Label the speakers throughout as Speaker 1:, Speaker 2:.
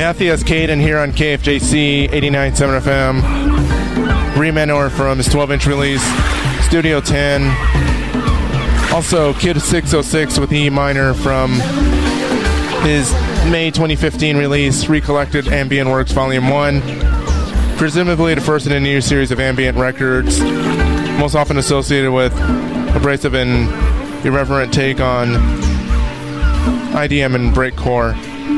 Speaker 1: Matthias Caden here on KFJC 89.7 FM. Bree Menor from his 12-inch release, Studio 10. Also, Kid 606 with E minor from his May 2015 release, Recollected Ambient Works Volume 1. Presumably the first in a new series of ambient records, most often associated with abrasive and irreverent take on IDM and breakcore.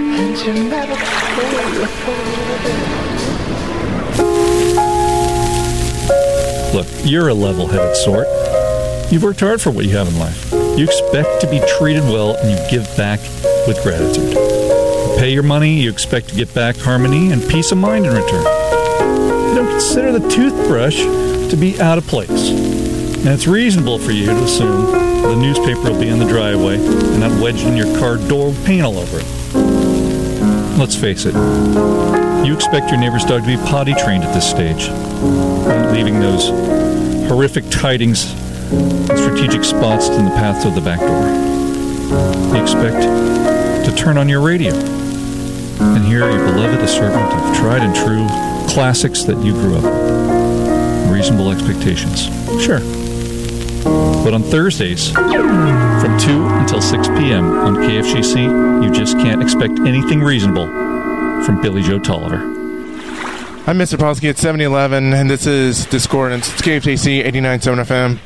Speaker 2: Look, you're a level-headed sort. You've worked hard for what you have in life. You expect to be treated well, and you give back with gratitude. You pay your money, you expect to get back harmony and peace of mind in return. You don't consider the toothbrush to be out of place. And it's reasonable for you to assume the newspaper will be in the driveway and not wedged in your car door with paint all over it. Let's face it, you expect your neighbor's dog to be potty trained at this stage, not leaving those horrific tidings and strategic spots in the paths of the back door. You expect to turn on your radio and hear your beloved assortment of tried and true classics that you grew up with. Reasonable expectations, sure. But on Thursdays, from 2 until 6 p.m. on KFGC, you just can't expect anything reasonable from Billy Joe Tolliver.
Speaker 1: I'm Mr. Polsky at 7011, and this is Discordance. It's KFJC 89.7 FM.